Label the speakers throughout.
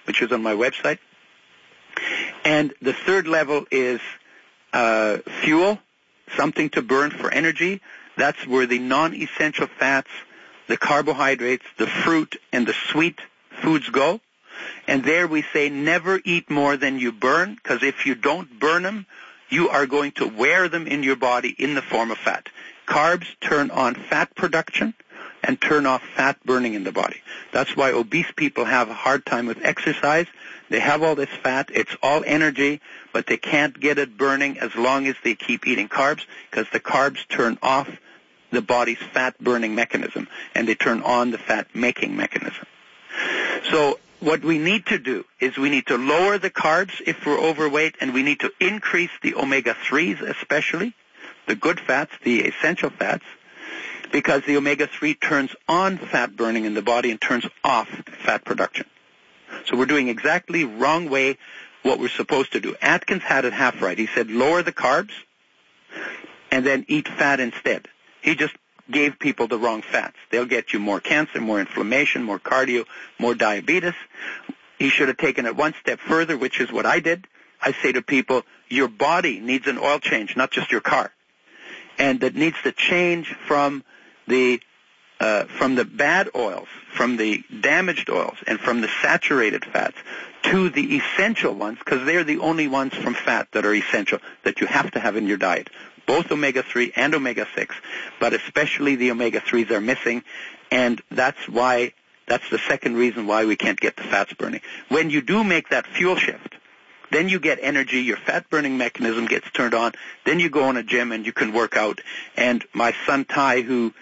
Speaker 1: which is on my website. And the third level is fuel, something to burn for energy. That's where the non-essential fats, the carbohydrates, the fruit, and the sweet foods go. And there we say never eat more than you burn, because if you don't burn them, you are going to wear them in your body in the form of fat. Carbs turn on fat production and turn off fat burning in the body. That's why obese people have a hard time with exercise. They have all this fat. It's all energy, but they can't get it burning as long as they keep eating carbs, because the carbs turn off the body's fat-burning mechanism, and they turn on the fat-making mechanism. So what we need to do is we need to lower the carbs if we're overweight, and we need to increase the omega-3s especially, the good fats, the essential fats, because the omega-3 turns on fat burning in the body and turns off fat production. So we're doing exactly wrong way what we're supposed to do. Atkins had it half right. He said lower the carbs and then eat fat instead. He just gave people the wrong fats. They'll get you more cancer, more inflammation, more cardio, more diabetes. He should have taken it one step further, which is what I did. I say to people, your body needs an oil change, not just your car. And that needs to change from the bad oils, from the damaged oils, and from the saturated fats to the essential ones, because they're the only ones from fat that are essential, that you have to have in your diet. Both omega-3 and omega-6, but especially the omega-3s are missing, and that's the second reason why we can't get the fats burning. When you do make that fuel shift, then you get energy, your fat-burning mechanism gets turned on, then you go in a gym and you can work out. And my son Ty, who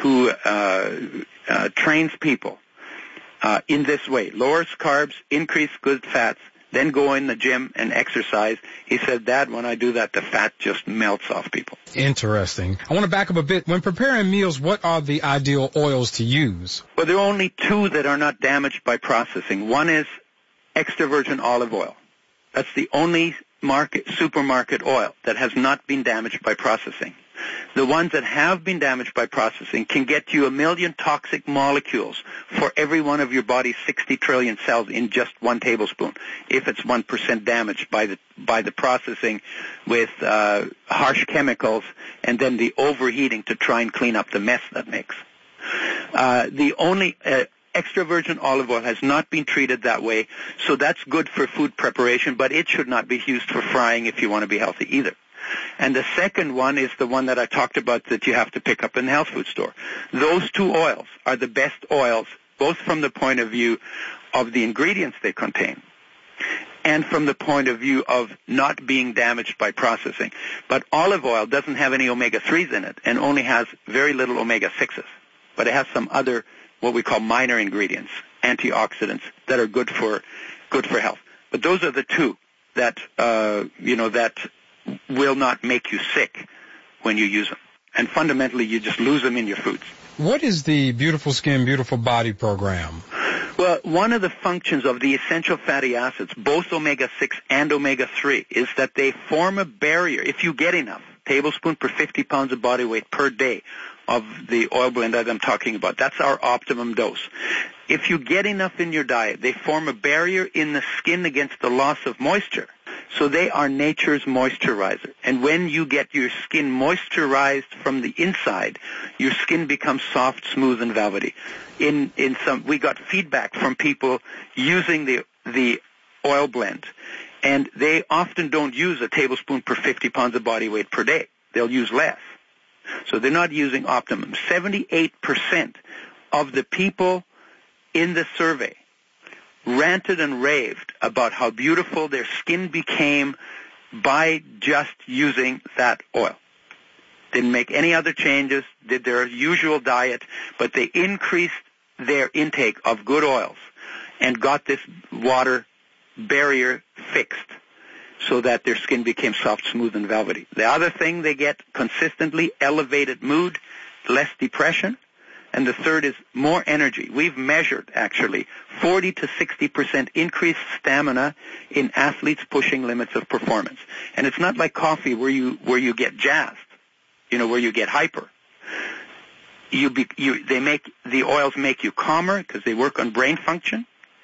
Speaker 1: trains people in this way, lowers carbs, increase good fats, then go in the gym and exercise. He said, Dad, when I do that, the fat just melts off people.
Speaker 2: Interesting. I want to back up a bit. When preparing meals, what are the ideal oils to use?
Speaker 1: Well, there are only two that are not damaged by processing. One is extra virgin olive oil. That's the only supermarket oil that has not been damaged by processing. The ones that have been damaged by processing can get you 1 million toxic molecules for every one of your body's 60 trillion cells in just 1 tablespoon, if it's 1% damaged by the processing with harsh chemicals and then the overheating to try and clean up the mess that makes. The only extra virgin olive oil has not been treated that way, so that's good for food preparation, but it should not be used for frying if you want to be healthy either. And the second one is the one that I talked about that you have to pick up in the health food store. Those two oils are the best oils, both from the point of view of the ingredients they contain and from the point of view of not being damaged by processing. But olive oil doesn't have any omega-3s in it and only has very little omega-6s. But it has some other, what we call minor ingredients, antioxidants, that are good for health. But those are the two that, that will not make you sick when you use them. And fundamentally, you just lose them in your foods.
Speaker 2: What is the Beautiful Skin, Beautiful Body program?
Speaker 1: Well, one of the functions of the essential fatty acids, both omega-6 and omega-3, is that they form a barrier. If you get enough, tablespoon per 50 pounds of body weight per day of the oil blend that I'm talking about, that's our optimum dose. If you get enough in your diet, they form a barrier in the skin against the loss of moisture. So they are nature's moisturizer. And when you get your skin moisturized from the inside, your skin becomes soft, smooth, and velvety. We got feedback from people using the oil blend, and they often don't use a tablespoon per 50 pounds of body weight per day. They'll use less. So they're not using optimum. 78% of the people in the survey ranted and raved about how beautiful their skin became by just using that oil. Didn't make any other changes, did their usual diet, but they increased their intake of good oils and got this water barrier fixed so that their skin became soft, smooth, and velvety. The other thing they get consistently, elevated mood, less depression. And the third is more energy. We've measured, actually, 40 to 60% increased stamina in athletes pushing limits of performance. And it's not like coffee where you get jazzed, where you get hyper. The oils make you calmer because they work on brain function.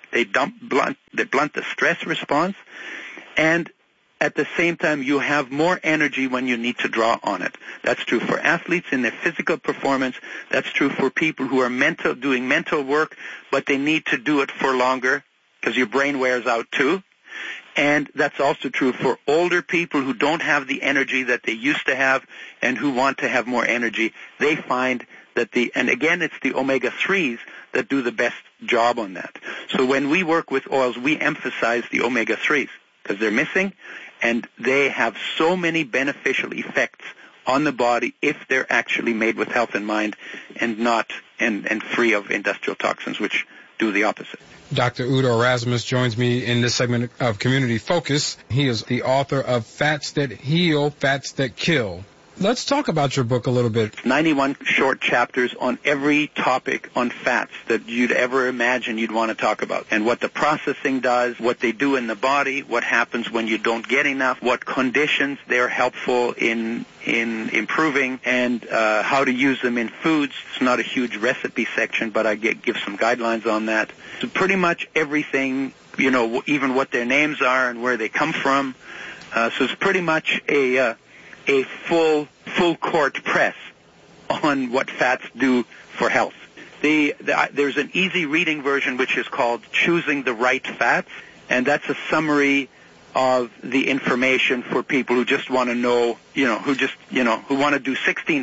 Speaker 1: They blunt the stress response, and at the same time, you have more energy when you need to draw on it. That's true for athletes in their physical performance. That's true for people who are doing mental work, but they need to do it for longer because your brain wears out too. And that's also true for older people who don't have the energy that they used to have and who want to have more energy. They find that and again, it's the omega-3s that do the best job on that. So when we work with oils, we emphasize the omega-3s because they're missing, and they have so many beneficial effects on the body if they're actually made with health in mind and not and free of industrial toxins, which do the opposite.
Speaker 2: Dr. Udo Erasmus joins me in this segment of Community Focus. He is the author of Fats That Heal, Fats That Kill. Let's talk about your book a little bit.
Speaker 1: 91 short chapters on every topic on fats that you'd ever imagine you'd want to talk about, and what the processing does, what they do in the body, what happens when you don't get enough, what conditions they're helpful in improving, and how to use them in foods. It's not a huge recipe section, but I give some guidelines on that. So pretty much everything, even what their names are and where they come from. So it's pretty much a full court press on what fats do for health. There's an easy reading version which is called Choosing the Right Fats, and that's a summary of the information for people who just want to know, who want to do 32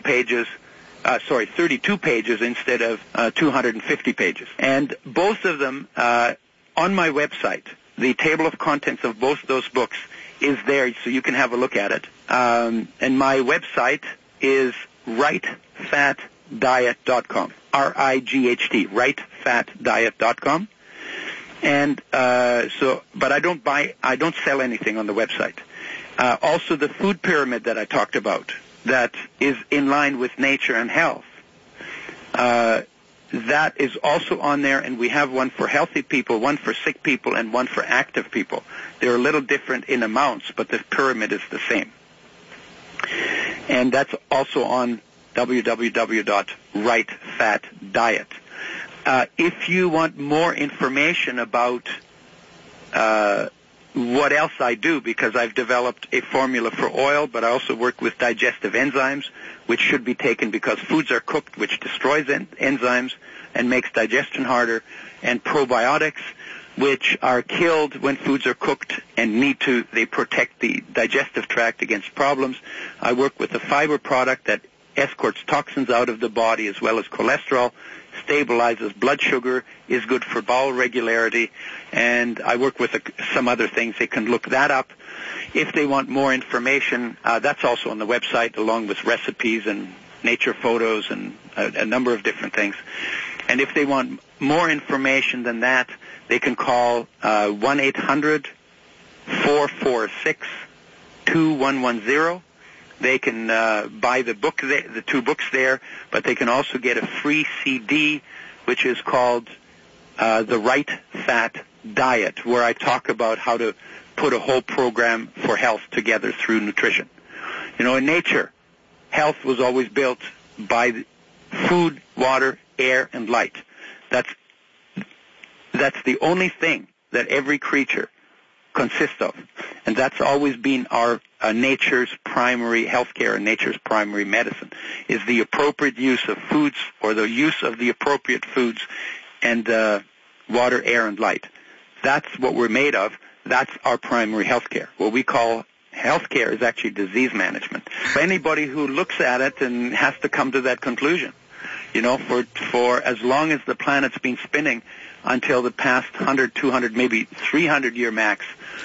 Speaker 1: pages instead of 250 pages. And both of them on my website, the table of contents of both those books is there, so you can have a look at it. And my website is rightfatdiet.com. RIGHT, rightfatdiet.com. And but I don't sell anything on the website. Also, the food pyramid that I talked about, that is in line with nature and health, that is also on there, and we have one for healthy people, one for sick people, and one for active people. They're a little different in amounts, but the pyramid is the same. And that's also on www.rightfatdiet. If you want more information about what else I do, because I've developed a formula for oil, but I also work with digestive enzymes, which should be taken because foods are cooked, which destroys enzymes and makes digestion harder, and probiotics, which are killed when foods are cooked and they protect the digestive tract against problems. I work with a fiber product that escorts toxins out of the body as well as cholesterol, stabilizes blood sugar, is good for bowel regularity, and I work with some other things. They can look that up. If they want more information, that's also on the website, along with recipes and nature photos and a number of different things. And if they want more information than that, they can call 1-800-446-2110. They can buy the book, the two books there, but they can also get a free CD, which is called The Right Fat Diet, where I talk about how to put a whole program for health together through nutrition. In nature, health was always built by food, water, air, and light. That's the only thing that every creature consists of, and that's always been our nature's primary healthcare and nature's primary medicine, is the appropriate use of foods, or the use of the appropriate foods, and water, air, and light. That's what we're made of. That's our primary healthcare. What we call healthcare is actually disease management. For anybody who looks at it and has to come to that conclusion, for as long as the planet's been spinning until the past 100, 200, maybe 300 year max,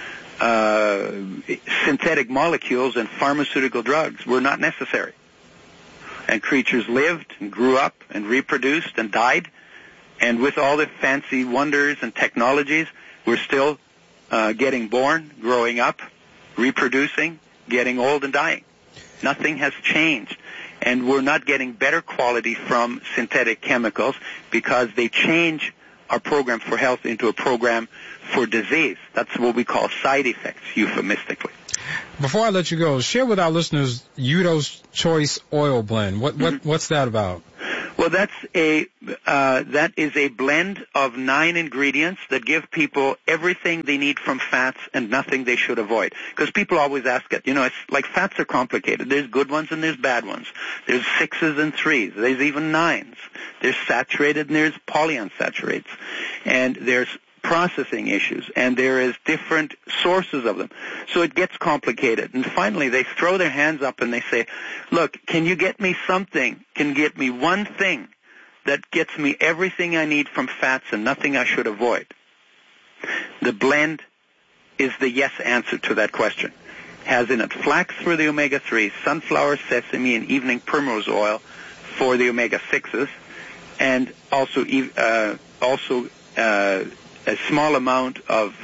Speaker 1: synthetic molecules and pharmaceutical drugs were not necessary. And creatures lived and grew up and reproduced and died. And with all the fancy wonders and technologies, we're still getting born, growing up, reproducing, getting old and dying. Nothing has changed. And we're not getting better quality from synthetic chemicals because they change our program for health into a program for disease. That's what we call side effects, euphemistically.
Speaker 2: Before I let you go, share with our listeners Udo's Choice Oil Blend. What's that about?
Speaker 1: Well, that is a blend of 9 ingredients that give people everything they need from fats and nothing they should avoid. Because people always ask it. It's like fats are complicated. There's good ones and there's bad ones. There's 6s and 3s. There's even 9s. There's saturated and there's polyunsaturates. And there's processing issues, and there is different sources of them. So it gets complicated. And finally, they throw their hands up and they say, look, can you get me something, can you get me one thing that gets me everything I need from fats and nothing I should avoid? The blend is the yes answer to that question. Has in it flax for the omega-3, sunflower, sesame, and evening primrose oil for the omega-6s, and also a small amount of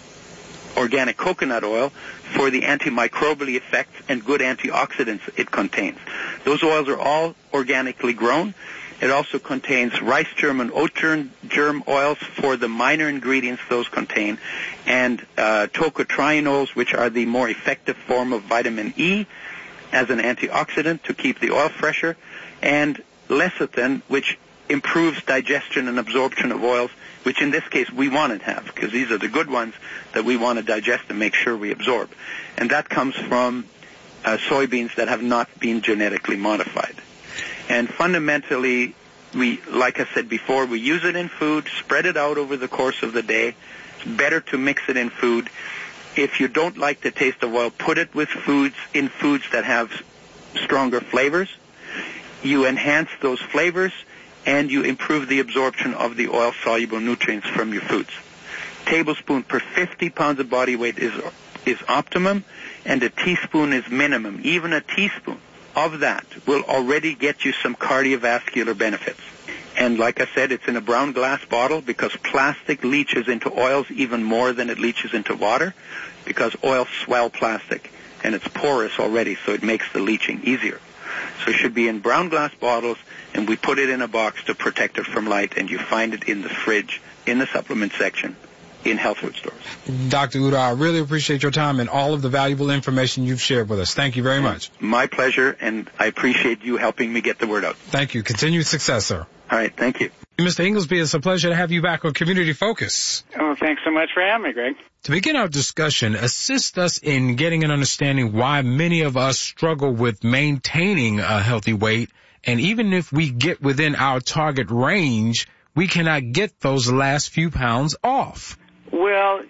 Speaker 1: organic coconut oil for the antimicrobial effects and good antioxidants it contains. Those oils are all organically grown. It also contains rice germ and oat germ oils for the minor ingredients those contain, and tocotrienols, which are the more effective form of vitamin E as an antioxidant to keep the oil fresher, and lecithin, which improves digestion and absorption of oils, which in this case we want to have, because these are the good ones that we want to digest and make sure we absorb. And that comes from soybeans that have not been genetically modified. And fundamentally, like I said before, we use it in food, spread it out over the course of the day. It's better to mix it in food. If you don't like the taste of oil, put it with foods that have stronger flavors. You enhance those flavors, and you improve the absorption of the oil-soluble nutrients from your foods. Tablespoon per 50 pounds of body weight is optimum, and a teaspoon is minimum. Even a teaspoon of that will already get you some cardiovascular benefits. And like I said, it's in a brown glass bottle because plastic leaches into oils even more than it leaches into water, because oils swell plastic, and it's porous already, so it makes the leaching easier. So it should be in brown glass bottles, and we put it in a box to protect it from light, and you find it in the fridge, in the supplement section, in health food stores.
Speaker 2: Dr. Uda, I really appreciate your time and all of the valuable information you've shared with us. Thank you very much.
Speaker 1: My pleasure, and I appreciate you helping me get the word out.
Speaker 2: Thank you. Continued success, sir.
Speaker 1: All right, thank you.
Speaker 2: Mr. Inglesby, it's a pleasure to have you back on Community Focus.
Speaker 3: Oh, thanks so much for having me, Greg.
Speaker 2: To begin our discussion, assist us in getting an understanding why many of us struggle with maintaining a healthy weight, and even if we get within our target range, we cannot get those last few pounds off.
Speaker 3: Well,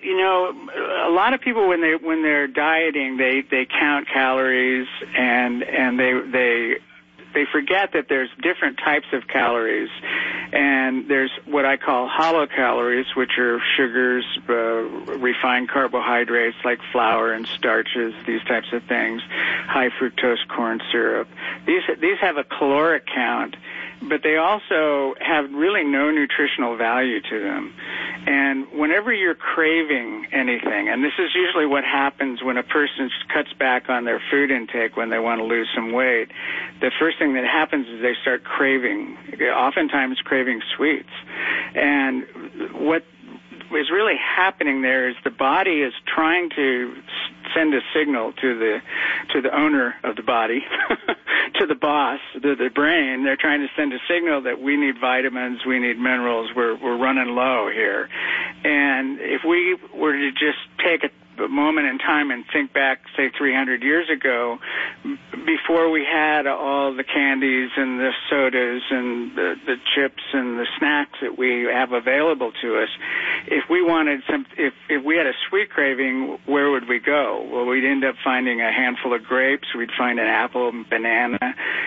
Speaker 3: a lot of people when they're dieting, they count calories and they forget that there's different types of calories, and there's what I call hollow calories, which are sugars, refined carbohydrates like flour and starches, these types of things, high fructose corn syrup. These have a caloric count, but they also have really no nutritional value to them. And whenever you're craving anything, and this is usually what happens when a person cuts back on their food intake when they want to lose some weight, the first thing that happens is they start craving, oftentimes craving sweets. And what is really happening there is the body is trying to send a signal to the owner of the body, to the boss, the brain. They're trying to send a signal that we need vitamins, we need minerals, we're running low here. And if we were to just take a moment in time and think back, say, 300 years ago, before we had all the candies and the sodas and the chips and the snacks that we have available to us, if we wanted if we had a sweet craving, where would we go? Well, we'd end up finding a handful of grapes, we'd find an apple, banana,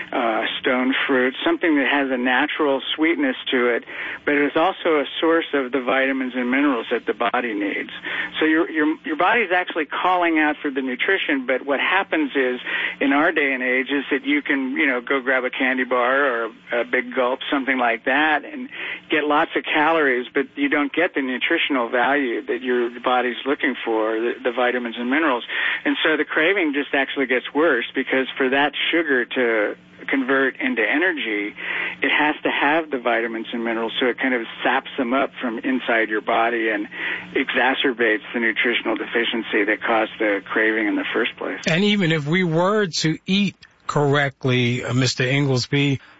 Speaker 3: stone fruit, something that has a natural sweetness to it, but it is also a source of the vitamins and minerals that the body needs. So your body's actually calling out for the nutrition, but what happens is, in our day and age, is that you can, go grab a candy bar or a big gulp, something like that, and get lots of calories, but you don't get the nutritional value that your body's looking for, the vitamins and minerals. And so the craving just actually gets worse, because for that sugar to convert into energy, it has to have the vitamins and minerals, so it kind of saps them up from inside your body and exacerbates the nutritional deficiency that caused the craving in the first place.
Speaker 2: And even if we were to eat correctly, Mr. Inglesby,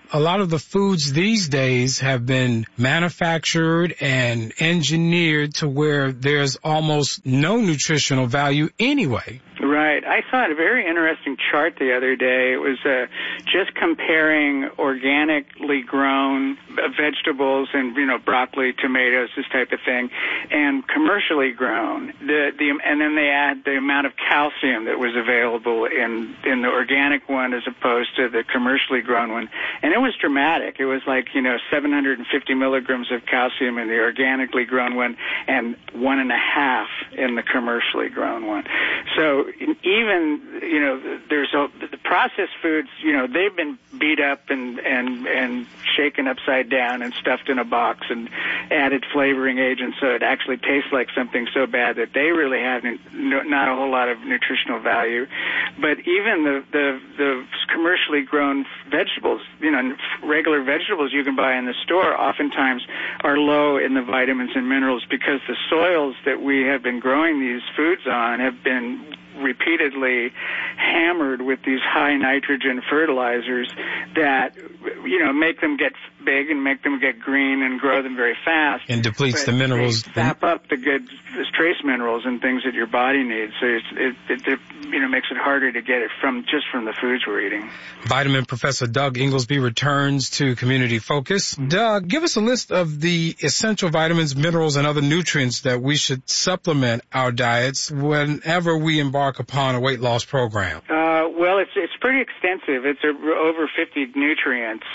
Speaker 2: a lot of the foods these days have been manufactured and engineered to where there's almost no nutritional value anyway.
Speaker 3: Right. I saw a very interesting chart the other day. It was just comparing organically grown vegetables and, broccoli, tomatoes, this type of thing, and commercially grown. And then they add the amount of calcium that was available in the organic one as opposed to the commercially grown one. And it was dramatic. It was like, 750 milligrams of calcium in the organically grown one and 1.5 in the commercially grown one. So even, there's the processed foods, they've been beat up and shaken upside down and stuffed in a box and added flavoring agents so it actually tastes like something so bad that they really have not a whole lot of nutritional value. But even the commercially grown vegetables, regular vegetables you can buy in the store oftentimes are low in the vitamins and minerals because the soils that we have been growing these foods on have been repeatedly hammered with these high nitrogen fertilizers that, make them get big and make them get green and grow them very fast.
Speaker 2: And depletes the minerals.
Speaker 3: They sap up the good trace minerals and things that your body needs. So it makes it harder to get it from the foods we're eating.
Speaker 2: Vitamin Professor Doug Inglesby returns to Community Focus. Doug, give us a list of the essential vitamins, minerals, and other nutrients that we should supplement our diets whenever we embark upon a weight loss program.
Speaker 3: Well, it's pretty extensive. It's over 50 nutrients.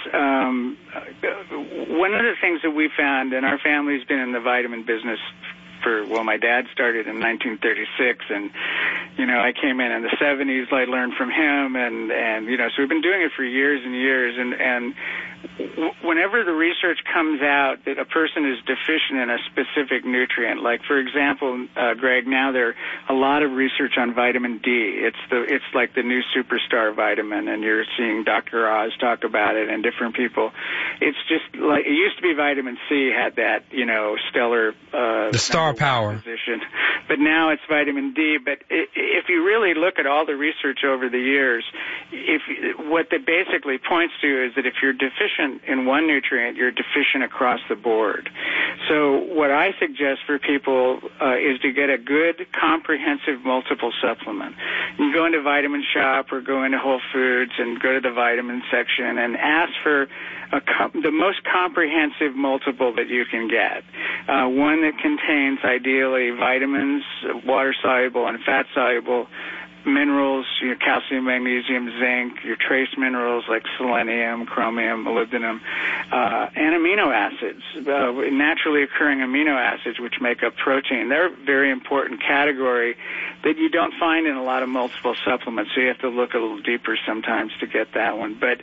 Speaker 3: One of the things that we found, and our family's been in the vitamin business my dad started in 1936, and, I came in the 70s, I learned from him, and so we've been doing it for years and years, and whenever the research comes out that a person is deficient in a specific nutrient, like, for example, Greg, now there a lot of research on vitamin D. It's like the new superstar vitamin, and you're seeing Dr. Oz talk about it and different people. It's just like, it used to be vitamin C had that, stellar,
Speaker 2: the star power
Speaker 3: position. But now it's vitamin D. But if you really look at all the research over the years, what that basically points to is that if you're deficient in one nutrient, you're deficient across the board. So what I suggest for people is to get a good, comprehensive multiple supplement. You go into Vitamin Shop or go into Whole Foods and go to the vitamin section and ask for the most comprehensive multiple that you can get. One that contains ideally vitamins, water-soluble and fat-soluble, minerals, calcium, magnesium, zinc, your trace minerals like selenium, chromium, molybdenum, and amino acids, naturally occurring amino acids which make up protein. They're a very important category that you don't find in a lot of multiple supplements, so you have to look a little deeper sometimes to get that one. But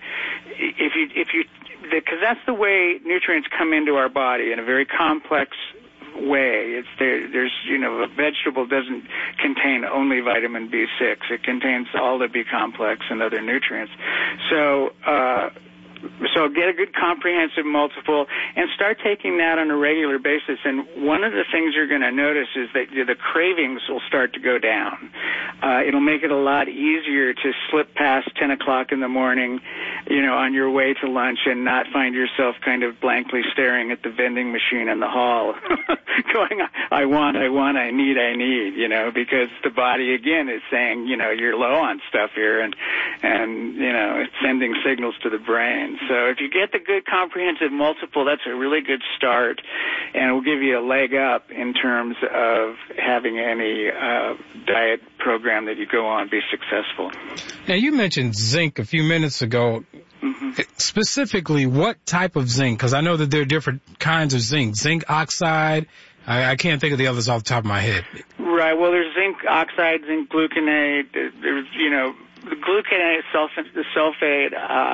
Speaker 3: because that's the way nutrients come into our body in a very complex way. There's a vegetable doesn't contain only vitamin B6. It contains all the B complex and other nutrients. So get a good comprehensive multiple and start taking that on a regular basis. And one of the things you're going to notice is that the cravings will start to go down. It'll make it a lot easier to slip past 10 o'clock in the morning, on your way to lunch and not find yourself kind of blankly staring at the vending machine in the hall going, I want, I need, because the body, again, is saying, you're low on stuff here and it's sending signals to the brain. So if you get the good comprehensive multiple, that's a really good start, and it will give you a leg up in terms of having any diet program that you go on be successful.
Speaker 2: Now, you mentioned zinc a few minutes ago. Mm-hmm. Specifically, what type of zinc? Because I know that there are different kinds of zinc. Zinc oxide. I can't think of the others off the top of my head.
Speaker 3: Right. Well, there's zinc oxide, zinc gluconate. There's, the gluconate, the sulfate,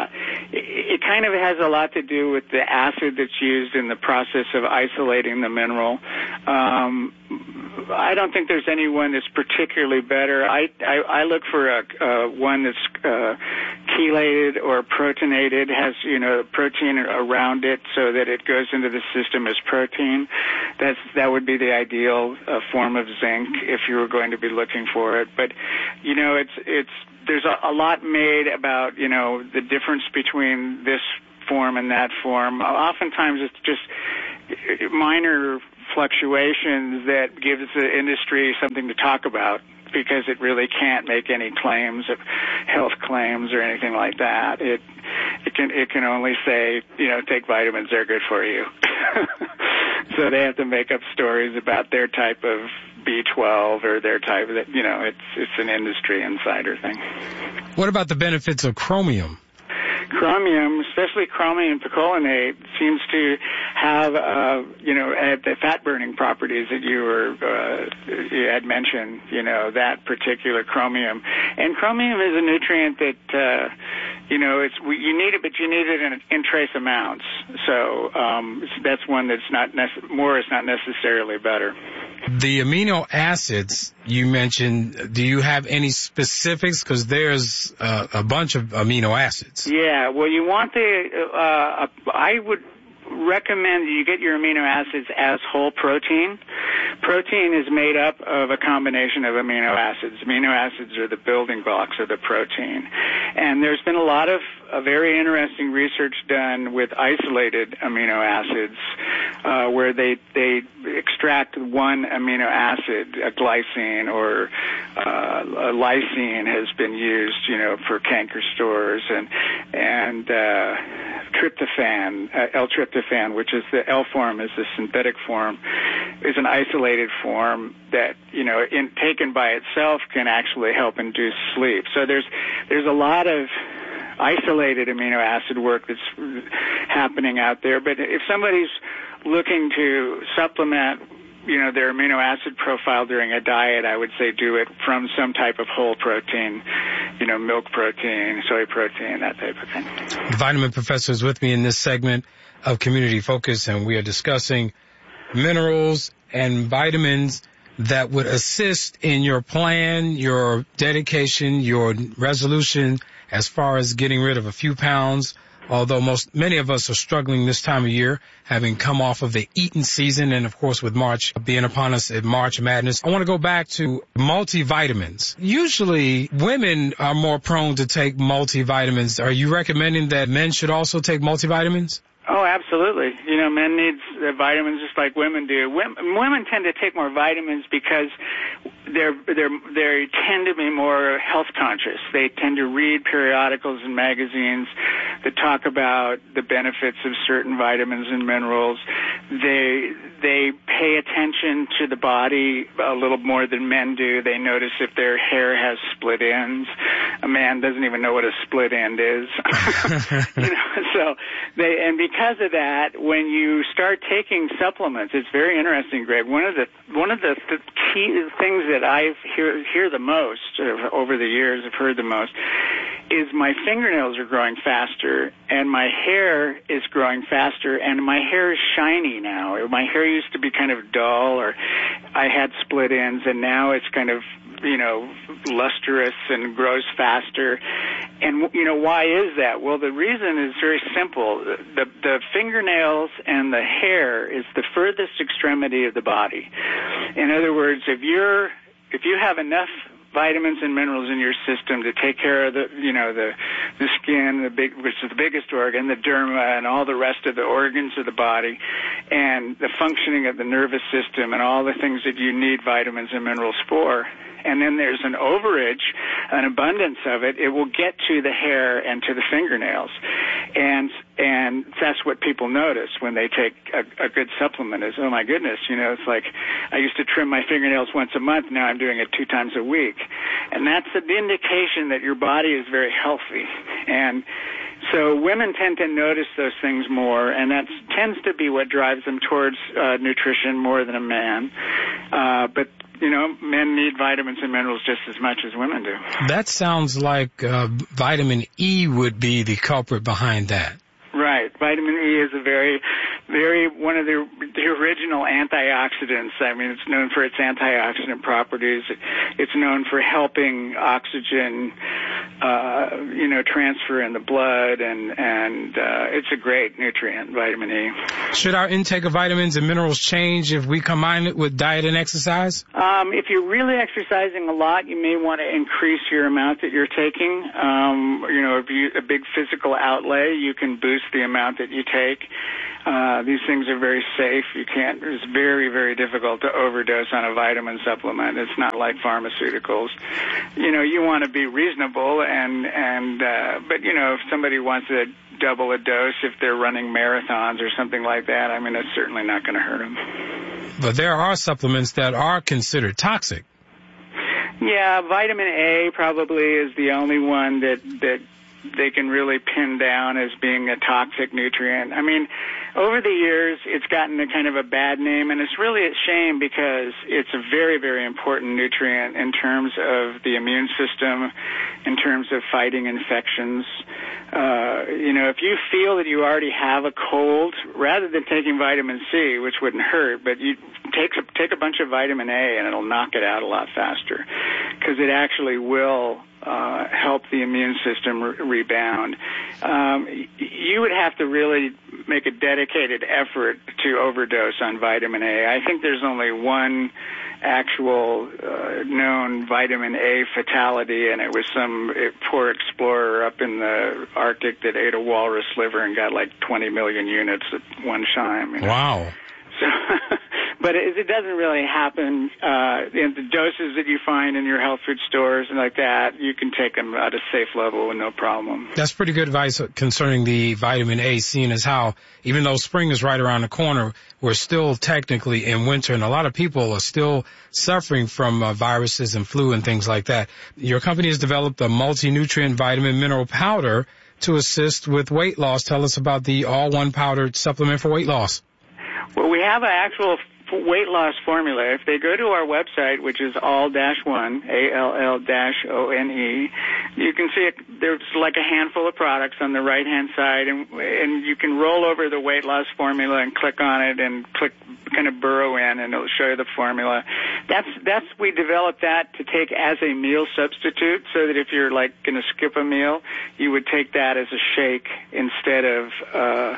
Speaker 3: it kind of has a lot to do with the acid that's used in the process of isolating the mineral. I don't think there's any one that's particularly better. I look for one that's chelated or proteinated, has protein around it so that it goes into the system as protein. That would be the ideal form of zinc if you were going to be looking for it. But there's a lot made about the difference between this form and that form. Oftentimes it's just minor fluctuations that gives the industry something to talk about, because it really can't make any claims of health claims or anything like that. It can only say, take vitamins, they're good for you. So they have to make up stories about their type of B12 or their type of, it's an industry insider thing.
Speaker 2: What about the benefits of chromium?
Speaker 3: Chromium, especially chromium picolinate, seems to have, the fat-burning properties that you had mentioned, that particular chromium. And chromium is a nutrient that, you need it, but you need it in trace amounts. So that's one that's more is not necessarily better.
Speaker 2: The amino acids you mentioned, do you have any specifics? Because there's a bunch of amino acids.
Speaker 3: Yeah, well, you want I would recommend that you get your amino acids as whole protein. Protein is made up of a combination of amino acids. Amino acids are the building blocks of the protein. And there's been a lot of very interesting research done with isolated amino acids, where they extract one amino acid, a glycine or a lysine has been used, for canker stores, and tryptophan, L-tryptophan, which is the L form, is the synthetic form, is an isolated form that, taken by itself can actually help induce sleep. So there's a lot of isolated amino acid work that's happening out there. But if somebody's looking to supplement, their amino acid profile during a diet, I would say do it from some type of whole protein, milk protein, soy protein, that type of thing.
Speaker 2: The Vitamin Professor is with me in this segment of Community Focus, and we are discussing minerals and vitamins that would assist in your plan, your dedication, your resolution as far as getting rid of a few pounds, although many of us are struggling this time of year, having come off of the eating season, and of course with March being upon us at March Madness. I want to go back to multivitamins. Usually women are more prone to take multivitamins. Are you recommending that men should also take multivitamins?
Speaker 3: Oh, absolutely. Men need vitamins just like women do. Women tend to take more vitamins because they tend to be more health conscious. They tend to read periodicals and magazines that talk about the benefits of certain vitamins and minerals. They pay attention to the body a little more than men do. They notice if their hair has split ends. A man doesn't even know what a split end is. And because of that, when you start taking supplements, it's very interesting, Greg. One of the key things that I hear the most over the years, I've heard the most, is my fingernails are growing faster, and my hair is growing faster, and my hair is shiny now. My hair used to be kind of dull, or I had split ends, and now it's kind of lustrous and grows faster. And, why is that? Well, the reason is very simple. The fingernails and the hair is the furthest extremity of the body. In other words, if you have enough vitamins and minerals in your system to take care of the skin, which is the biggest organ, the derma, and all the rest of the organs of the body, and the functioning of the nervous system, and all the things that you need vitamins and minerals for. And then there's an overage, an abundance of it. It will get to the hair and to the fingernails, and that's what people notice when they take a good supplement. Is, oh my goodness, it's like I used to trim my fingernails once a month. Now I'm doing it 2 times a week, and that's an indication that your body is very healthy. And so women tend to notice those things more, and that tends to be what drives them towards nutrition more than a man. But men need vitamins and minerals just as much as women do. That
Speaker 2: sounds like vitamin E would be the culprit behind that.
Speaker 3: Right. Vitamin E is a very one of the original antioxidants. I mean, it's known for its antioxidant properties. It's known for helping oxygen transfer in the blood, and it's a great nutrient, vitamin E.
Speaker 2: Should our intake of vitamins and minerals change if we combine it with diet and exercise?
Speaker 3: If you're really exercising a lot, you may want to increase your amount that you're taking. If a big physical outlay, you can boost the amount that you take. These things are very safe. It's very, very difficult to overdose on a vitamin supplement. It's not like pharmaceuticals. You want to be reasonable, but if somebody wants to double a dose, if they're running marathons or something like that, it's certainly not going to hurt them.
Speaker 2: But there are supplements that are considered toxic.
Speaker 3: Yeah, vitamin A probably is the only one that they can really pin down as being a toxic nutrient. Over the years, it's gotten a kind of a bad name, and it's really a shame because it's a very, very important nutrient in terms of the immune system, in terms of fighting infections. If you feel that you already have a cold, rather than taking vitamin C, which wouldn't hurt, but you take a bunch of vitamin A and it'll knock it out a lot faster, because it actually will help the immune system rebound. You would have to really make a dedicated effort to overdose on vitamin A. I think there's only one actual known vitamin A fatality, and it was some poor explorer up in the Arctic that ate a walrus liver and got like 20 million units at one time.
Speaker 2: Wow.
Speaker 3: So, but it doesn't really happen. In the doses that you find in your health food stores and like that, you can take them at a safe level with no problem.
Speaker 2: That's pretty good advice concerning the vitamin A, seeing as how, even though spring is right around the corner, we're still technically in winter, and a lot of people are still suffering from viruses and flu and things like that. Your company has developed a multi-nutrient vitamin mineral powder to assist with weight loss. Tell us about the all-one powdered supplement for weight loss.
Speaker 3: Well, we have an actual weight loss formula. If they go to our website, which is all-one, ALL-ONE, you can see it. There's like a handful of products on the right-hand side, and you can roll over the weight loss formula and click on it and kind of burrow in, and it'll show you the formula. We developed that to take as a meal substitute, so that if you're like going to skip a meal, you would take that as a shake instead of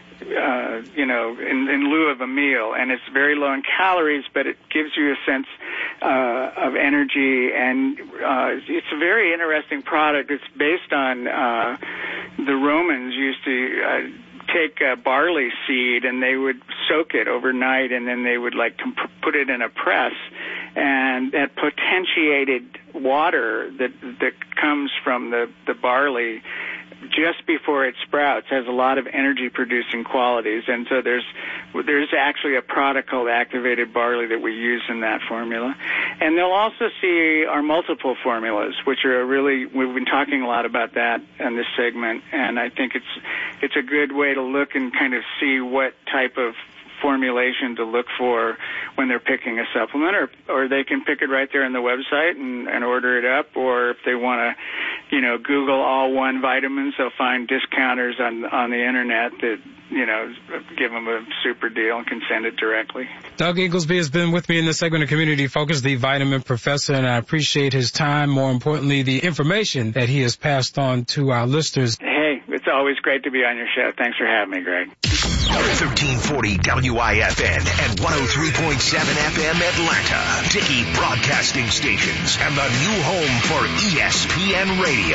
Speaker 3: in lieu of a meal. And it's very low in calories, but it gives you a sense of energy, and it's a very interesting product. It's based on the Romans used to take barley seed, and they would soak it overnight, and then they would put it in a press, and that potentiated water that comes from the barley just before it sprouts has a lot of energy-producing qualities, and so there's actually a product called activated barley that we use in that formula. And they'll also see our multiple formulas, which are we've been talking a lot about that in this segment, and I think it's a good way to look and kind of see what type of formulation to look for when they're picking a supplement, or they can pick it right there on the website and order it up, or if they want to, Google all-one vitamins, they'll find discounters on the internet that, give them a super deal and can send it directly.
Speaker 2: Doug Inglesby has been with me in this segment of Community Focus, the Vitamin Professor, and I appreciate his time, more importantly, the information that he has passed on to our listeners.
Speaker 3: Hey, it's always great to be on your show. Thanks for having me, Greg.
Speaker 4: 1340 WIFN and 103.7 FM Atlanta. Dickey Broadcasting Stations and the new home for ESPN Radio.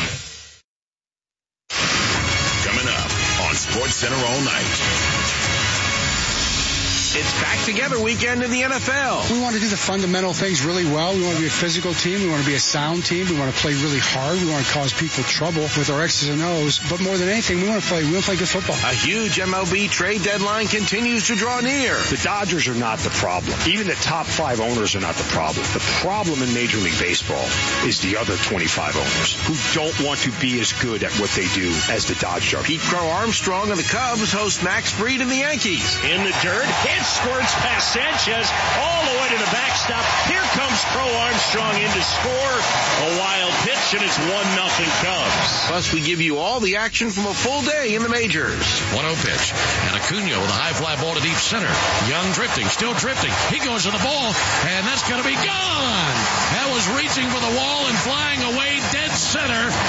Speaker 4: Coming up on SportsCenter all night. It's back together weekend in the NFL.
Speaker 5: We want to do the fundamental things really well. We want to be a physical team. We want to be a sound team. We want to play really hard. We want to cause people trouble with our X's and O's. But more than anything, we want to play good football.
Speaker 4: A huge MLB trade deadline continues to draw near.
Speaker 6: The Dodgers are not the problem. Even the top 5 owners are not the problem. The problem in Major League Baseball is the other 25 owners who don't want to be as good at what they do as the Dodgers are.
Speaker 4: Pete Crow Armstrong of the Cubs hosts Max Fried and the Yankees.
Speaker 7: In the dirt, squirts past Sanchez all the way to the backstop. Here comes Crow Armstrong in to score. A wild pitch, and it's 1-0 Cubs.
Speaker 4: Plus, we give you all the action from a full day in the majors.
Speaker 8: 1-0 pitch, and Acuna with a high fly ball to deep center. Young drifting, still drifting. He goes to the ball, and that's going to be gone. That was reaching for the wall and flying away dead center.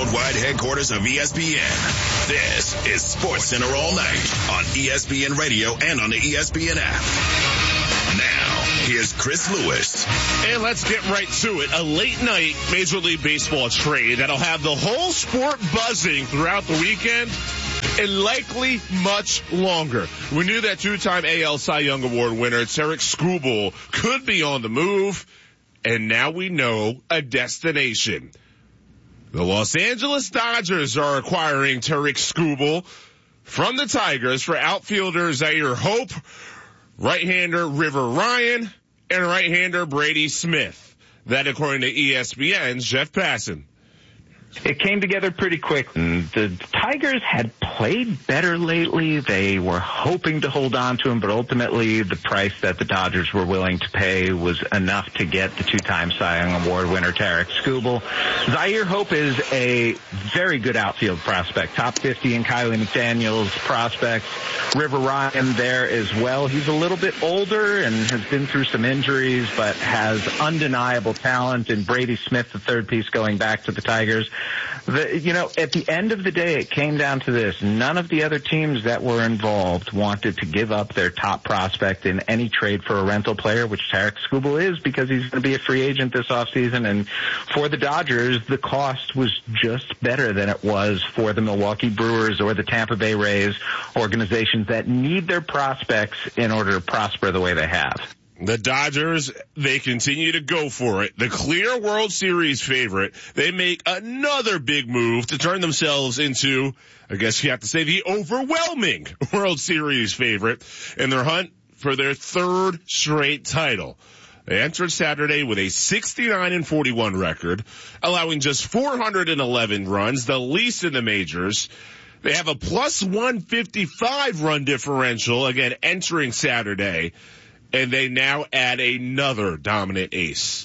Speaker 9: worldwide headquarters of ESPN. This is SportsCenter All Night on ESPN Radio and on the ESPN app. Now, here's Chris Lewis.
Speaker 10: And let's get right to it. A late night Major League Baseball trade that'll have the whole sport buzzing throughout the weekend and likely much longer. We knew that two-time AL Cy Young Award winner Tarik Skubal could be on the move, and now we know a destination. The Los Angeles Dodgers are acquiring Tarik Skubal from the Tigers for outfielder Zaire Hope, right-hander River Ryan, and right-hander Brady Smith. That according to ESPN's Jeff Passan.
Speaker 11: It came together pretty quick. The Tigers had played better lately. They were hoping to hold on to him, but ultimately the price that the Dodgers were willing to pay was enough to get the two-time Cy Young Award winner Tarik Skubal. Zaire Hope is a very good outfield prospect, top 50 in Kiley McDaniel's prospects. River Ryan there as well. He's a little bit older and has been through some injuries, but has undeniable talent. And Brady Smith, the third piece going back to the Tigers. At the end of the day, it came down to this. None of the other teams that were involved wanted to give up their top prospect in any trade for a rental player, which Tarik Skubal is, because he's going to be a free agent this offseason. And for the Dodgers, the cost was just better than it was for the Milwaukee Brewers or the Tampa Bay Rays, organizations that need their prospects in order to prosper the way they have.
Speaker 10: The Dodgers, they continue to go for it. The clear World Series favorite. They make another big move to turn themselves into, I guess you have to say, the overwhelming World Series favorite in their hunt for their third straight title. They entered Saturday with a 69-41 record, allowing just 411 runs, the least in the majors. They have a plus 155 run differential, again, entering Saturday. And they now add another dominant ace.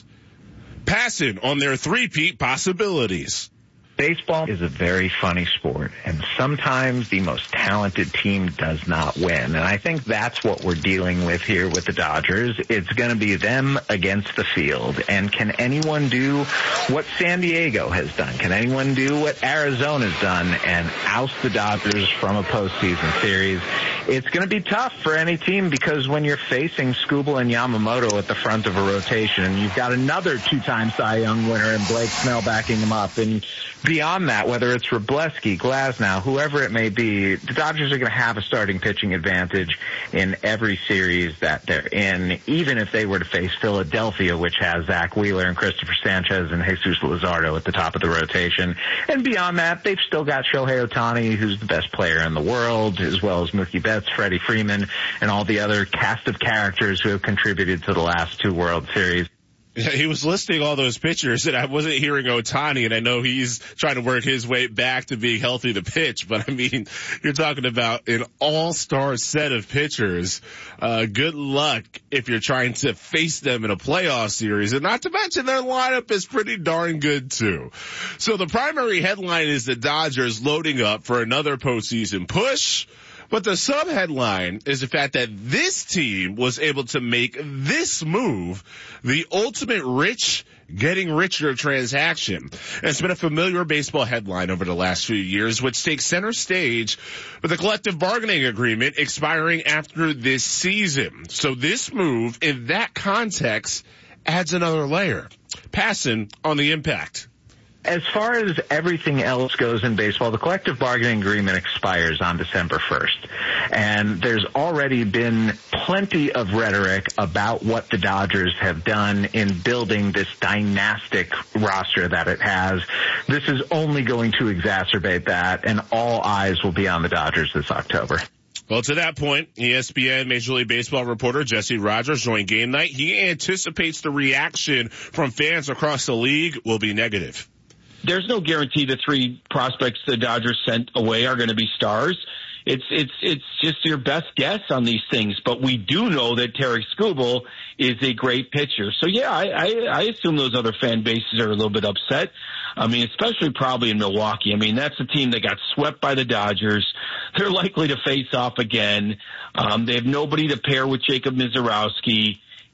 Speaker 10: Passan on their three-peat possibilities.
Speaker 11: Baseball is a very funny sport, and sometimes the most talented team does not win. And I think that's what we're dealing with here with the Dodgers. It's going to be them against the field. And can anyone do what San Diego has done? Can anyone do what Arizona's done and oust the Dodgers from a postseason series? It's going to be tough for any team, because when you're facing Skubal and Yamamoto at the front of a rotation, and you've got another two-time Cy Young winner and Blake Snell backing him up, and beyond that, whether it's Wroblewski, Glasnow, whoever it may be, the Dodgers are going to have a starting pitching advantage in every series that they're in, even if they were to face Philadelphia, which has Zach Wheeler and Christopher Sanchez and Jesus Luzardo at the top of the rotation. And beyond that, they've still got Shohei Ohtani, who's the best player in the world, as well as Mookie Betts, Freddie Freeman, and all the other cast of characters who have contributed to the last two World Series.
Speaker 10: He was listing all those pitchers, and I wasn't hearing Ohtani, and I know he's trying to work his way back to being healthy to pitch, but I mean, you're talking about an all-star set of pitchers. Good luck if you're trying to face them in a playoff series, and not to mention their lineup is pretty darn good too. So the primary headline is the Dodgers loading up for another postseason push. But the sub-headline is the fact that this team was able to make this move the ultimate rich getting richer transaction. And it's been a familiar baseball headline over the last few years, which takes center stage with a collective bargaining agreement expiring after this season. So this move, in that context, adds another layer. Passan on the impact.
Speaker 11: As far as everything else goes in baseball, the collective bargaining agreement expires on December 1st. And there's already been plenty of rhetoric about what the Dodgers have done in building this dynastic roster that it has. This is only going to exacerbate that, and all eyes will be on the Dodgers this October.
Speaker 10: Well, to that point, ESPN Major League Baseball reporter Jesse Rogers joined Game Night. He anticipates the reaction from fans across the league will be negative.
Speaker 12: There's no guarantee the three prospects the Dodgers sent away are going to be stars. It's just your best guess on these things. But we do know that Tarik Skubal is a great pitcher. So yeah, I assume those other fan bases are a little bit upset. I mean, especially probably in Milwaukee. I mean, that's a team that got swept by the Dodgers. They're likely to face off again. They have nobody to pair with Jacob Misiorowski.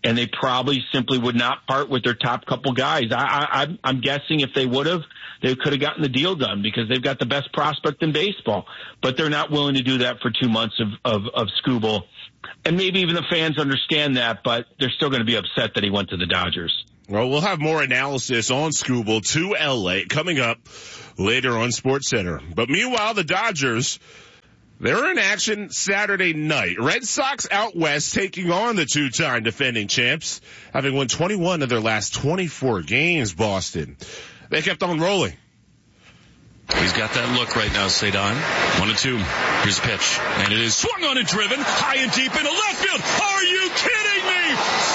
Speaker 12: and they probably simply would not part with their top couple guys. I'm guessing if they would have, they could have gotten the deal done because they've got the best prospect in baseball. But they're not willing to do that for 2 months of Skubal. And maybe even the fans understand that, but they're still going to be upset that he went to the Dodgers.
Speaker 10: Well, we'll have more analysis on Skubal to L.A. coming up later on SportsCenter. But meanwhile, the Dodgers, they're in action Saturday night. Red Sox out west taking on the two-time defending champs, having won 21 of their last 24 games, Boston. They kept on rolling.
Speaker 8: He's got that look right now, Cedon. 1-2. Here's the pitch. And it is swung on and driven high and deep into left field. Are you kidding me?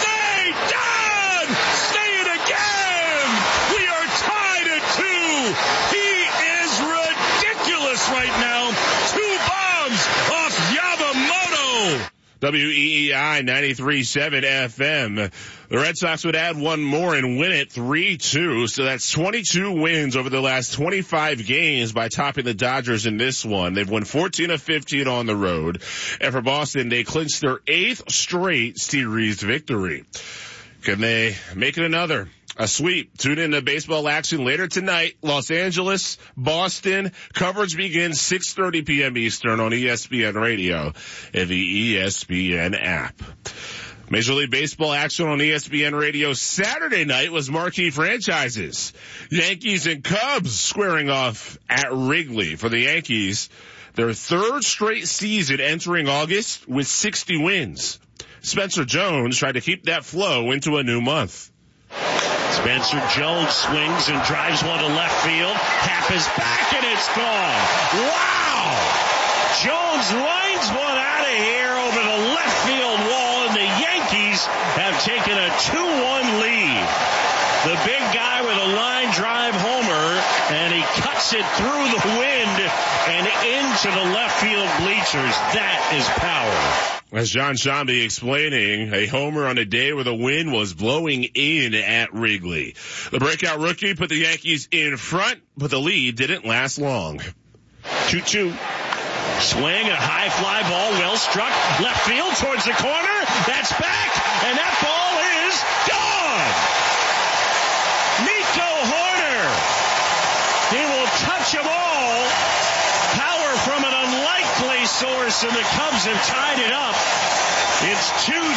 Speaker 8: Cedon! Say it again! We are tied at 2. He is ridiculous right now. 2 bombs off Yamamoto.
Speaker 10: WEEI 93.7 FM. The Red Sox would add one more and win it 3-2. So that's 22 wins over the last 25 games by topping the Dodgers in this one. They've won 14 of 15 on the road. And for Boston, they clinched their 8th straight series victory. Can they make it another? A sweep. Tune in to baseball action later tonight. Los Angeles, Boston. Coverage begins 6:30 p.m. Eastern on ESPN Radio and the ESPN app. Major League Baseball action on ESPN Radio Saturday night was marquee franchises. Yankees and Cubs squaring off at Wrigley. For the Yankees, their 3rd straight season entering August with 60 wins. Spencer Jones tried to keep that flow into a new month.
Speaker 7: Spencer Jones swings and drives one to left field. Happ is back and it's gone. Wow! Jones lines one out of here over the left field wall, and the Yankees have taken a 2-1 lead. The big guy with a line drive homer, and he cuts it through the wind and into the left field bleachers. That is power.
Speaker 10: As John Shambi explaining, a homer on a day where the wind was blowing in at Wrigley. The breakout rookie put the Yankees in front, but the lead didn't last long.
Speaker 7: 2-2. Swing and a high fly ball, well struck, left field towards the corner. That's back, and that ball is gone. Nico Hoerner. He will touch them all. Power from an unlikely source, and the Cubs have tied it up. It's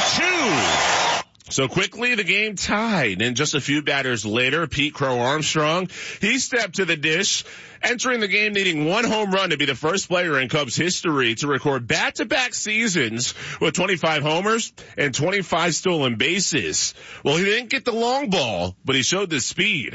Speaker 7: 2-2.
Speaker 10: So quickly, the game tied, and just a few batters later, Pete Crow Armstrong, he stepped to the dish, entering the game needing 1 home run to be the first player in Cubs history to record back-to-back seasons with 25 homers and 25 stolen bases. Well, he didn't get the long ball, but he showed the speed.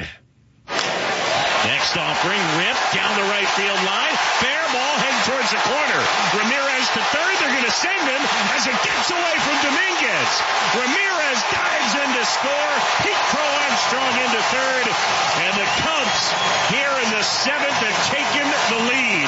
Speaker 7: Next offering, ripped down the right field line. Fair ball heading towards the corner. Ramirez to third. They're going to send him as it gets away from Dominguez. Ramirez dives in to score. Pete Crow Armstrong into third. And the Cubs here in the 7th have taken the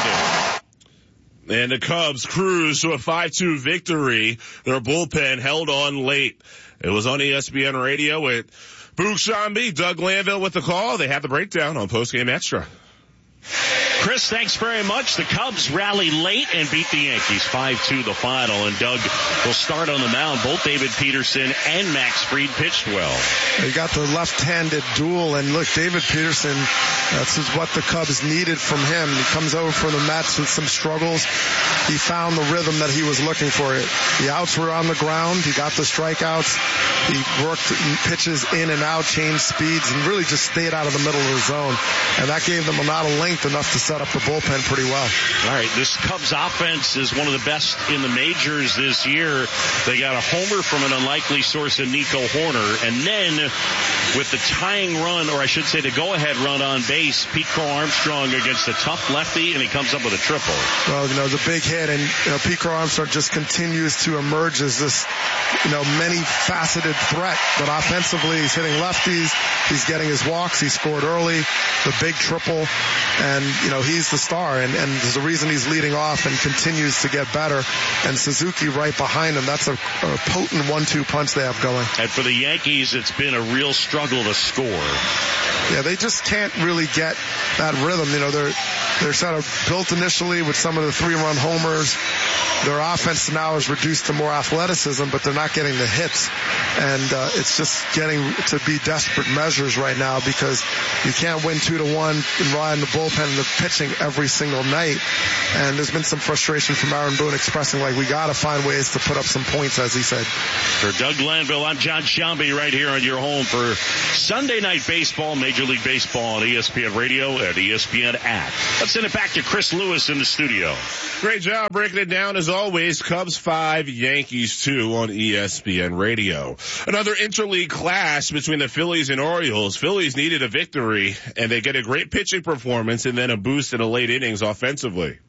Speaker 7: lead.
Speaker 10: And the Cubs cruise to a 5-2 victory. Their bullpen held on late. It was on ESPN Radio with Boog Shambi, Doug Glanville with the call. They had the breakdown on Postgame Extra.
Speaker 7: Chris, thanks very much. The Cubs rally late and beat the Yankees 5-2 the final. And Doug will start on the mound. Both David Peterson and Max Fried pitched well.
Speaker 13: They got the left-handed duel, and look, David Peterson, this is what the Cubs needed from him. He comes over from the Mets with some struggles. He found the rhythm that he was looking for. The outs were on the ground. He got the strikeouts. He worked pitches in and out, changed speeds, and really just stayed out of the middle of the zone. And that gave them a amount of length enough to set up the bullpen pretty well.
Speaker 7: All right, this Cubs offense is one of the best in the majors this year. They got a homer from an unlikely source in Nico Hoerner, and then with the tying run, or I should say the go-ahead run on base, Pete Crow Armstrong against a tough lefty, and he comes up with a triple.
Speaker 13: Well, it's a big hit, and Pete Crow Armstrong just continues to emerge as this, many-faceted threat. But offensively, he's hitting lefties, he's getting his walks, he scored early, the big triple, and he's the star, and there's a reason he's leading off and continues to get better. And Suzuki right behind him. That's a potent 1-2 punch they have going.
Speaker 7: And for the Yankees, it's been a real struggle to score.
Speaker 13: Yeah, they just can't really get that rhythm. You know, they're sort of built initially with some of the 3-run homers. Their offense now is reduced to more athleticism, but they're not getting the hits. And it's just getting to be desperate measures right now because you can't win 2-1 and rely on the bullpen and the pitching every single night. And there's been some frustration from Aaron Boone expressing like we got to find ways to put up some points, as he said.
Speaker 7: For Doug Glanville, I'm John Shelby right here on your home for Sunday Night Baseball, Major League Baseball on ESPN Radio and ESPN app. Let's send it back to Chris Lewis in the studio.
Speaker 10: Great job breaking it down as always. Cubs 5, Yankees 2 on ESPN Radio. Another interleague clash between the Phillies and Orioles. Phillies needed a victory, and they get a great pitching performance and then a boost in the late innings offensively.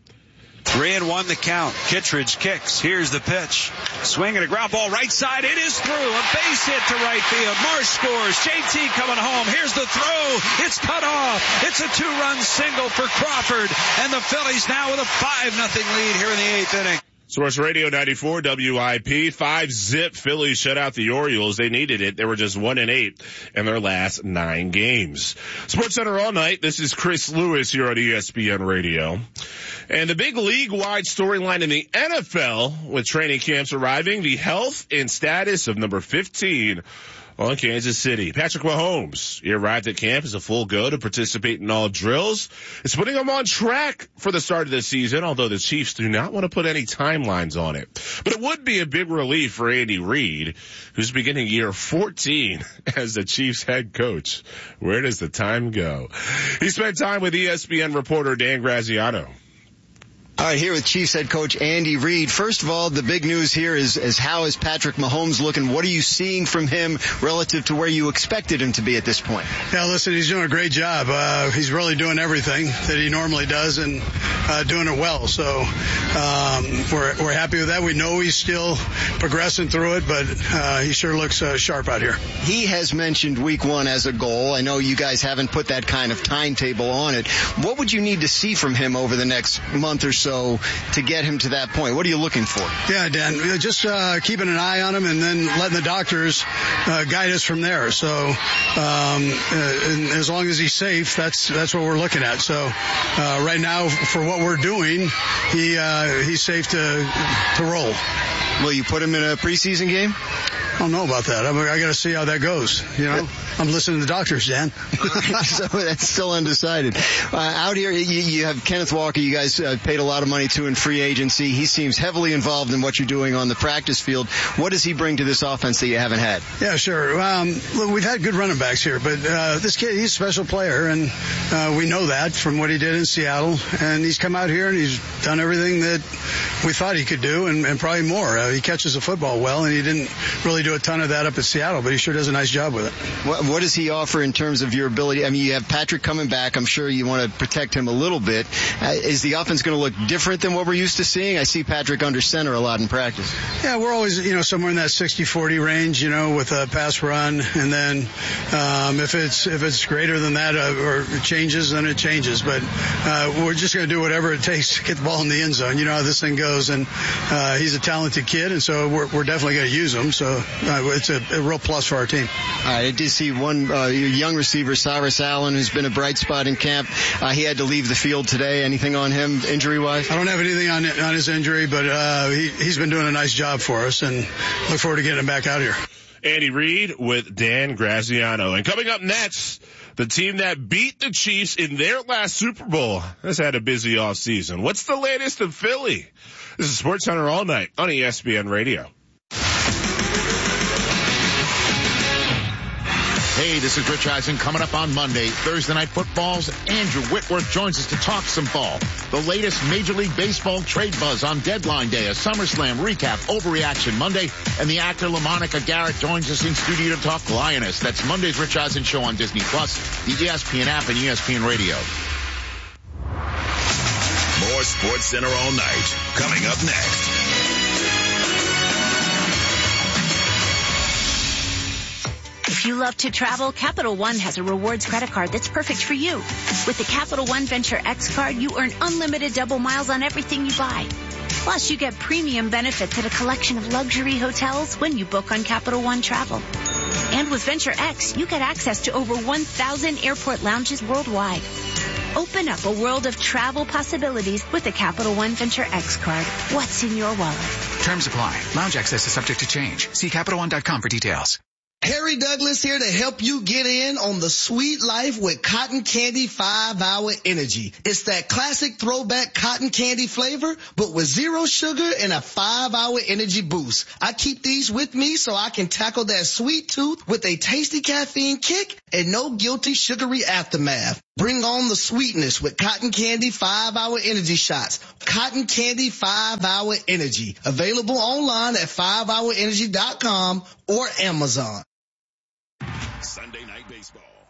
Speaker 14: 3-1 the count. Kittredge kicks. Here's the pitch. Swing and a ground ball right side. It is through. A base hit to right field. Marsh scores. JT coming home. Here's the throw. It's cut off. It's a 2-run single for Crawford. And the Phillies now with a 5-0 lead here in the 8th inning.
Speaker 10: Sports Radio 94 WIP, 5-zip Phillies shut out the Orioles. They needed it. They were just 1-8 in their last 9 games. Sports Center all night. This is Chris Lewis here on ESPN Radio. And the big league-wide storyline in the NFL with training camps arriving, the health and status of number 15 on Kansas City. Patrick Mahomes, he arrived at camp as a full go to participate in all drills. It's putting him on track for the start of the season, although the Chiefs do not want to put any timelines on it. But it would be a big relief for Andy Reid, who's beginning year 14 as the Chiefs head coach. Where does the time go? He spent time with ESPN reporter Dan Graziano.
Speaker 15: All right, here with Chiefs head coach Andy Reid. First of all, the big news here is how is Patrick Mahomes looking? What are you seeing from him relative to where you expected him to be at this point?
Speaker 16: Yeah, listen, he's doing a great job. He's really doing everything that he normally does and doing it well. So we're happy with that. We know he's still progressing through it, but he sure looks sharp out here.
Speaker 15: He has mentioned week 1 as a goal. I know you guys haven't put that kind of timetable on it. What would you need to see from him over the next month or so to get him to that point? What are you looking for?
Speaker 16: Yeah, Dan, just keeping an eye on him and then letting the doctors guide us from there. So and as long as he's safe, that's what we're looking at. So right now, for what we're doing, he's safe to roll.
Speaker 15: Will you put him in a preseason game?
Speaker 16: I don't know about that. I got to see how that goes. You know, I'm listening to the doctors, Dan.
Speaker 15: So that's still undecided. Out here, you have Kenneth Walker. You guys paid a lot of money to in free agency. He seems heavily involved in what you're doing on the practice field. What does he bring to this offense that you haven't had?
Speaker 16: Yeah, sure. Look, we've had good running backs here, but this kid, he's a special player, and we know that from what he did in Seattle. And he's come out here and he's done everything that we thought he could do, and probably more. He catches the football well, and he didn't really do a ton of that up at Seattle, but he sure does a nice job with it.
Speaker 15: What does he offer in terms of your ability? I mean, you have Patrick coming back. I'm sure you want to protect him a little bit. Is the offense going to look different than what we're used to seeing? I see Patrick under center a lot in practice.
Speaker 16: Yeah, we're always, somewhere in that 60-40 range, with a pass run. And then if it's greater than that or it changes, then it changes. But we're just going to do whatever it takes to get the ball in the end zone. You know how this thing goes. And he's a talented kid, and so we're definitely going to use him. So it's a real plus for our team.
Speaker 15: All right, I did see one young receiver, Cyrus Allen, who's been a bright spot in camp. He had to leave the field today. Anything on him injury-wise?
Speaker 16: I don't have anything on his injury, but he's been doing a nice job for us, and look forward to getting him back out here.
Speaker 10: Andy Reid with Dan Graziano. And coming up next, the team that beat the Chiefs in their last Super Bowl has had a busy offseason. What's the latest in Philly? This is SportsCenter All Night on ESPN Radio.
Speaker 17: Hey, this is Rich Eisen. Coming up on Monday, Thursday Night Football's Andrew Whitworth joins us to talk some ball. The latest Major League Baseball trade buzz on Deadline Day, a SummerSlam recap, Overreaction Monday, and the actor LaMonica Garrett joins us in studio to talk Lioness. That's Monday's Rich Eisen Show on Disney+, the ESPN app, and ESPN Radio.
Speaker 9: More SportsCenter All Night coming up next.
Speaker 18: If you love to travel, Capital One has a rewards credit card that's perfect for you. With the Capital One Venture X card, you earn unlimited double miles on everything you buy. Plus, you get premium benefits at a collection of luxury hotels when you book on Capital One Travel. And with Venture X, you get access to over 1,000 airport lounges worldwide. Open up a world of travel possibilities with the Capital One Venture X card. What's in your wallet?
Speaker 19: Terms apply. Lounge access is subject to change. See CapitalOne.com for details.
Speaker 20: Harry Douglas here to help you get in on the sweet life with Cotton Candy 5-Hour Energy. It's that classic throwback cotton candy flavor, but with 0 sugar and a 5-hour energy boost. I keep these with me so I can tackle that sweet tooth with a tasty caffeine kick and no guilty sugary aftermath. Bring on the sweetness with Cotton Candy 5-Hour Energy Shots. Cotton Candy 5-Hour Energy. Available online at 5hourenergy.com or Amazon.
Speaker 9: Sunday Night Baseball.